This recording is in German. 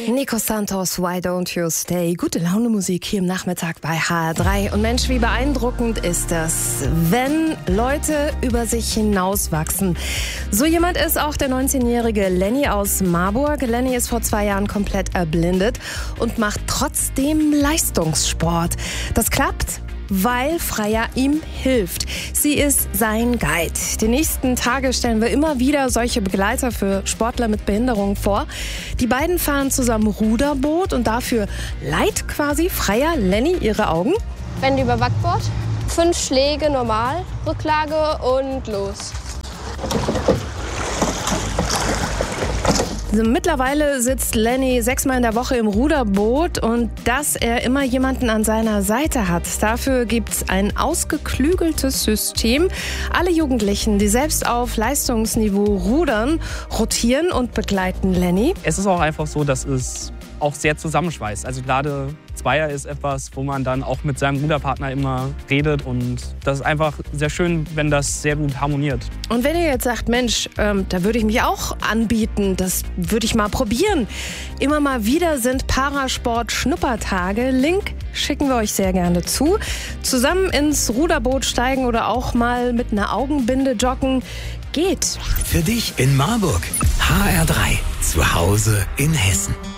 Nico Santos, Why Don't You Stay? Gute Laune Musik hier im Nachmittag bei HR3. Und Mensch, wie beeindruckend ist das, wenn Leute über sich hinauswachsen. So jemand ist auch der 19-jährige Lenny aus Marburg. Lenny ist vor 2 Jahren komplett erblindet und macht trotzdem Leistungssport. Das klappt, weil Freya ihm hilft. Sie ist sein Guide. Die nächsten Tage stellen wir immer wieder solche Begleiter für Sportler mit Behinderung vor. Die beiden fahren zusammen Ruderboot und dafür leiht quasi Freya Lenny ihre Augen. Wende über Backbord, 5 Schläge normal, Rücklage und los. Mittlerweile sitzt Lenny 6-mal in der Woche im Ruderboot und dass er immer jemanden an seiner Seite hat. Dafür gibt's ein ausgeklügeltes System. Alle Jugendlichen, die selbst auf Leistungsniveau rudern, rotieren und begleiten Lenny. Es ist auch einfach so, dass es auch sehr zusammenschweißt. Also gerade Zweier ist etwas, wo man dann auch mit seinem Ruderpartner immer redet und das ist einfach sehr schön, wenn das sehr gut harmoniert. Und wenn ihr jetzt sagt, Mensch, da würde ich mich auch anbieten, das würde ich mal probieren. Immer mal wieder sind Parasport-Schnuppertage. Link schicken wir euch sehr gerne zu. Zusammen ins Ruderboot steigen oder auch mal mit einer Augenbinde joggen geht. Für dich in Marburg. HR3. Zu Hause in Hessen.